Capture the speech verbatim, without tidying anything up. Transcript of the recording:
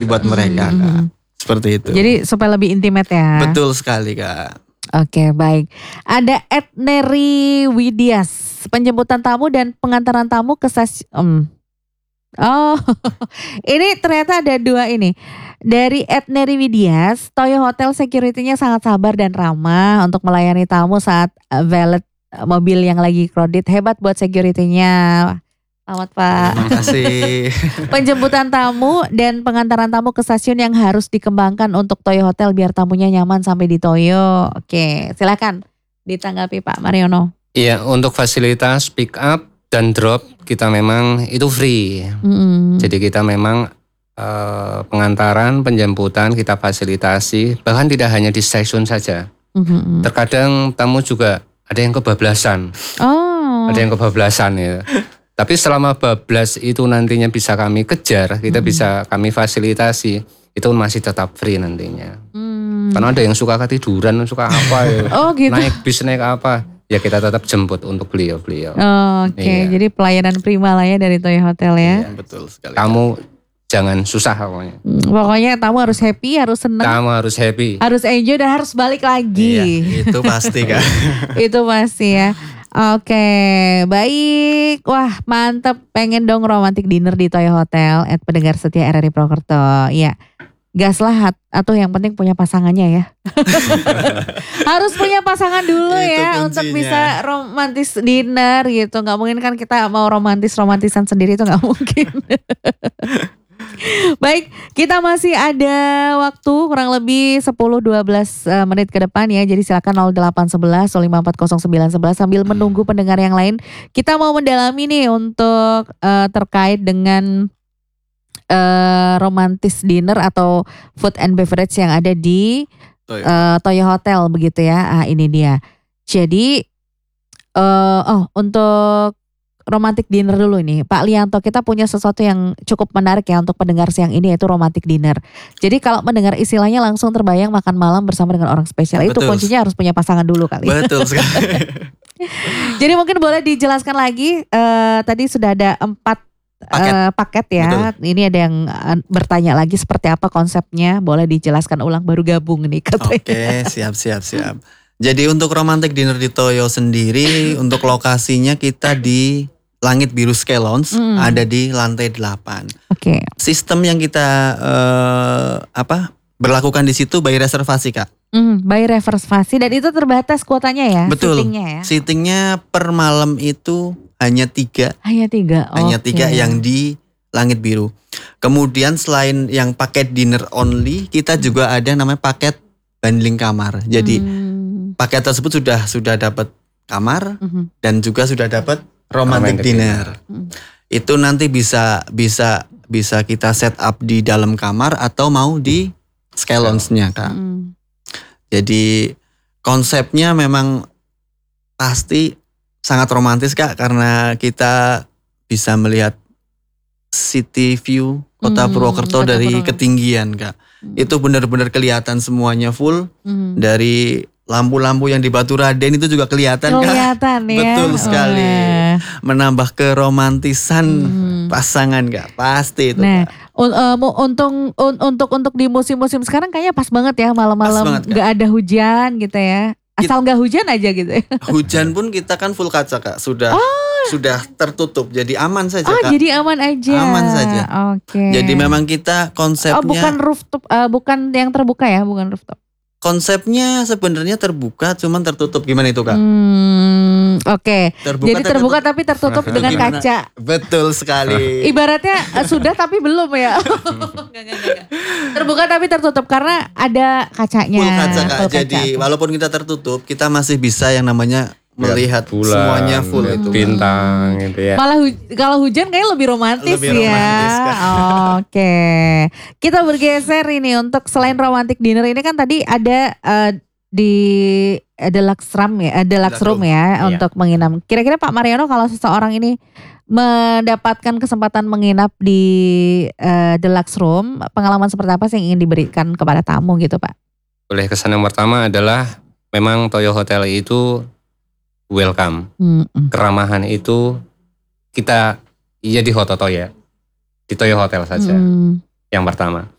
buat mereka Mm-hmm. Kak. Seperti itu. Jadi supaya lebih intimate ya. Betul sekali Kak. Oke, baik. Ada Ed Neri Widias, penjemputan tamu dan pengantaran tamu ke stasiun. Um. Oh, ini ternyata ada dua ini. Dari Ed Neri Widias, Toyo Hotel security-nya sangat sabar dan ramah untuk melayani tamu saat valet mobil yang lagi crowded. Hebat buat security-nya. Selamat Pak. Terima kasih. Penjemputan tamu dan pengantaran tamu ke stasiun yang harus dikembangkan untuk Toyo Hotel biar tamunya nyaman sampai di Toyo. Oke, silakan ditanggapi Pak Mariono. Iya, untuk fasilitas pick up dan drop kita memang itu free. Mm-hmm. Jadi kita memang uh, pengantaran, penjemputan kita fasilitasi. Bahkan tidak hanya di stasiun saja. Mm-hmm. Terkadang tamu juga ada yang kebablasan. Oh. Ada yang kebablasan ya. Tapi selama bablas itu nantinya bisa kami kejar, kita hmm. bisa kami fasilitasi, itu masih tetap free nantinya. Hmm. Karena ada yang suka ketiduran, suka apa ya, oh, gitu. naik bis, naik apa, ya kita tetap jemput untuk beliau-beliau. Oh, Oke, okay. Iya. Jadi pelayanan prima lah ya dari Toyo Hotel ya. Iya, betul sekali. Kamu jangan susah pokoknya. Hmm, pokoknya tamu harus happy, harus senang. Kamu harus happy. Harus enjoy dan harus balik lagi. Iya, itu pasti kan. Itu pasti ya. Oke, baik. Wah, mantep. Pengen dong romantic dinner di Toyo Hotel. At pendengar setia R R I Prokerto. Iya. Gas lah atau yang penting punya pasangannya ya. Harus punya pasangan dulu ya kuncinya. Untuk bisa romantis dinner gitu. Gak mungkin kan kita mau romantis-romantisan sendiri, itu gak mungkin. Baik, kita masih ada waktu kurang lebih sepuluh dua belas menit ke depan ya. Jadi silakan nol delapan satu satu nol lima empat nol sembilan satu satu sambil menunggu pendengar yang lain. Kita mau mendalami nih untuk uh, terkait dengan uh, romantis dinner atau food and beverage yang ada di Toyo, uh, Toyo Hotel begitu ya. Ah, ini dia. Jadi uh, oh untuk romantic dinner dulu nih Pak Lianto, kita punya sesuatu yang cukup menarik ya untuk pendengar siang ini, yaitu romantic dinner. Jadi kalau mendengar istilahnya langsung terbayang makan malam bersama dengan orang spesial. Betul. Itu kuncinya harus punya pasangan dulu kali. Betul sekali. Jadi mungkin boleh dijelaskan lagi, uh, tadi sudah ada empat paket, uh, paket ya. Betul. Ini ada yang bertanya lagi seperti apa konsepnya, boleh dijelaskan ulang, baru gabung nih katanya. Oke, siap siap siap. Jadi untuk romantic dinner di Toyo sendiri, untuk lokasinya kita di Langit Biru Sky Lounge, hmm. ada di lantai delapan. Oke. Okay. Sistem yang kita uh, apa berlakukan di situ by reservasi Kak. Hmm, by reservasi dan itu terbatas kuotanya ya. Betul. Seatingnya ya. Seatingnya per malam itu hanya tiga. Hanya tiga. Hanya okay. tiga yang di Langit Biru. Kemudian selain yang paket dinner only, kita juga ada namanya paket bundling kamar. Jadi hmm. paket tersebut sudah sudah dapat kamar hmm. dan juga sudah dapat romantic, romantic dinner. dinner. Itu nanti bisa bisa bisa kita set up di dalam kamar atau mau di Sky Lounge-nya Kak. Mm. Jadi konsepnya memang pasti sangat romantis Kak, karena kita bisa melihat city view Kota mm, Purwokerto dari Purwokerto. Ketinggian Kak. Mm. Itu benar-benar kelihatan semuanya full mm. dari lampu-lampu yang di Batu Raden itu juga kelihatan, kelihatan Kak. Ya. Betul sekali. Oh. Menambah keromantisan hmm. pasangan Kak. Pasti itu nah, Kak. Un, uh, untung, un, untuk untuk di musim-musim sekarang kayaknya pas banget ya, malam-malam gak ada hujan gitu ya. Asal gak hujan aja gitu ya. Hujan pun kita kan full kaca Kak. Sudah oh. sudah tertutup. Jadi aman saja oh, Kak. Jadi aman aja. Aman saja. Oke. Okay. Jadi memang kita konsepnya. Oh, bukan rooftop, uh, bukan yang terbuka ya, bukan rooftop. Konsepnya sebenarnya terbuka, cuman tertutup. Gimana itu Kak? Hmm, Oke. Okay. Jadi terbuka tapi tertutup dengan gimana? Kaca. Betul sekali. Ibaratnya uh, sudah tapi belum ya. Enggak, enggak, enggak. Terbuka tapi tertutup karena ada kacanya. Full kaca Kak. Full Jadi kaca. Walaupun kita tertutup, kita masih bisa yang namanya melihat bulan, semuanya full hmm. itu bintang gitu ya. Malah hu- kalau hujan kayak lebih romantis lebih ya. Romantis, oh, Oke, okay. Kita bergeser ini untuk selain romantic dinner ini kan tadi ada uh, di uh, deluxe room ya, uh, deluxe room ya, iya. Untuk menginap. Kira-kira Pak Mariono kalau seseorang ini mendapatkan kesempatan menginap di uh, deluxe room, pengalaman seperti apa sih yang ingin diberikan kepada tamu gitu Pak? Boleh, kesan yang pertama adalah memang Toyo Hotel itu welcome, mm-mm. keramahan itu kita iya di Hototo ya, di Toyo Hotel saja. Mm. Yang pertama,